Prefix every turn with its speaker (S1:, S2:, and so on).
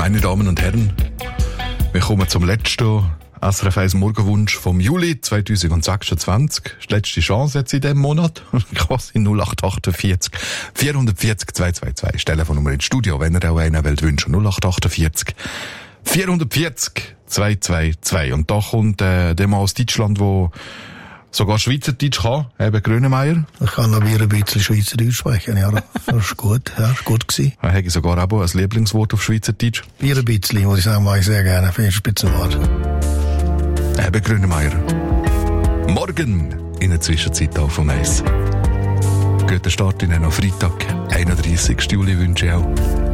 S1: Meine Damen und Herren, wir kommen zum letzten SRF 1 Morgenwunsch vom Juli 2026. Das ist die letzte Chance jetzt in diesem Monat. Quasi 0848 440 222. Das Telefonnummer ins Studio, wenn ihr auch einen wollt wünschen. 0848 440 222. Und da kommt der Mann aus Deutschland, der sogar Schweizerdeutsch kann, eben Grönemeyer.
S2: Ich kann aber ein bisschen Schweizerdeutsch sprechen, ja. Das ist gut, ja, ist gut gewesen.
S1: Er hat sogar auch ein Lieblingswort auf Schweizerdeutsch.
S2: Ein bisschen, muss ich sagen, mache ich sehr gerne. Finde ich ein Spitzenwort.
S1: Eben Grönemeyer. Morgen in der Zwischenzeit auf vom Eis. Guten Start in einen Freitag, 31. Juli wünsche ich auch.